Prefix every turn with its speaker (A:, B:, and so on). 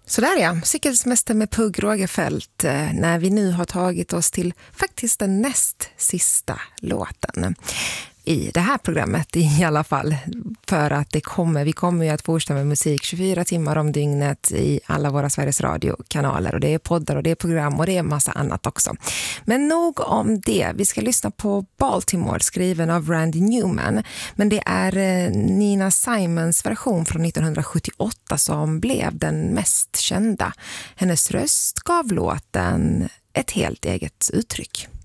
A: Sådär ja, cykelsemester med Pugh Rogefeldt när vi nu har tagit oss till faktiskt den näst sista låten i det här programmet i alla fall, för att vi kommer ju att fortsätta med musik 24 timmar om dygnet i alla våra Sveriges Radio-kanaler, och det är poddar och det är program och det är massa annat också. Men nog om det, vi ska lyssna på Baltimore skriven av Randy Newman, men det är Nina Simons version från 1978 som blev den mest kända. Hennes röst gav låten ett helt eget uttryck.